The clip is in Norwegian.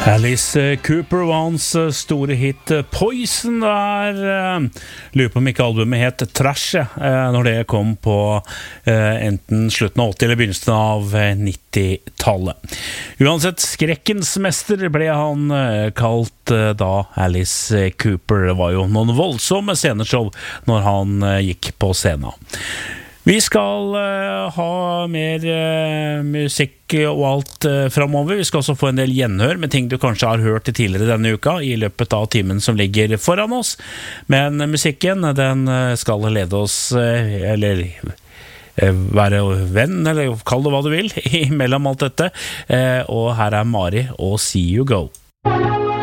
Alice Cooper var hans store hit Poison der. Lurer på om ikke albumet het Trash når det kom på enten slutten av 80 eller begynnelsen av 90-tallet. Uansett, skrekkens mester ble han kalt da Alice Cooper. Det var jo noen voldsomme sceneshow når han gikk på scenen. Vi skal ha mer musikk og alt fremover. Vi skal også få en del gjenhør med ting du kanskje har hørt tidligere denne uka i løpet av timen som ligger foran oss. Men musikken, den skal lede oss, eller være venn, eller kall det hva du vil, mellom alt dette. Og her er Mari og See You Go.